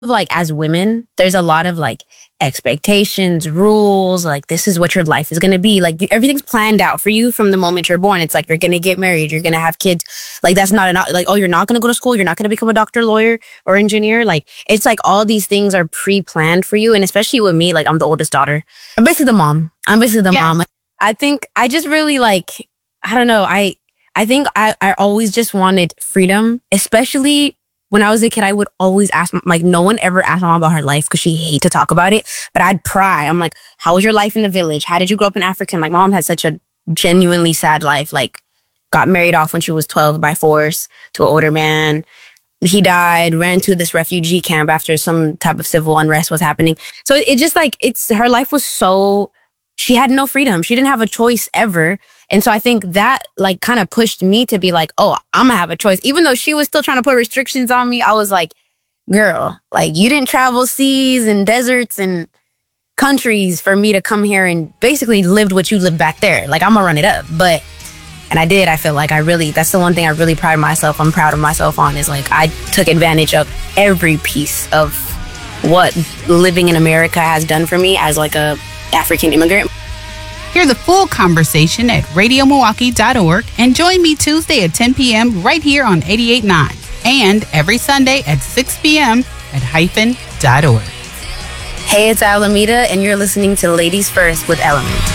like as women, there's a lot of like expectations, rules, like this is what your life is going to be. Like everything's planned out for you from the moment you're born. It's like you're going to get married, you're going to have kids. Like that's not like, oh, you're not going to go to school, you're not going to become a doctor, lawyer, or engineer. Like it's like all these things are pre-planned for you. And especially with me, like I'm the oldest daughter. I'm basically the mom. Mom. I think I just really like, I don't know. I think I always just wanted freedom, especially when I was a kid. I would always ask, like, no one ever asked my mom about her life because she hated to talk about it. But I'd pry. I'm like, how was your life in the village? How did you grow up in Africa? And, like, my mom had such a genuinely sad life. Like, got married off when she was 12 by force to an older man. He died, ran to this refugee camp after some type of civil unrest was happening. So it just like, her life was so, she had no freedom. She didn't have a choice ever. And so I think that like kind of pushed me to be like, oh, I'm gonna have a choice. Even though she was still trying to put restrictions on me, I was like, girl, like you didn't travel seas and deserts and countries for me to come here and basically lived what you lived back there. Like I'm gonna run it up. And I did. I feel like that's the one thing I really pride myself. I'm proud of myself on is like I took advantage of every piece of what living in America has done for me as like a African immigrant. Hear the full conversation at radiomilwaukee.org and join me Tuesday at 10 p.m. right here on 88.9 and every Sunday at 6 p.m. at hyphen.org. Hey, it's Alameda, and you're listening to Ladies First with Element.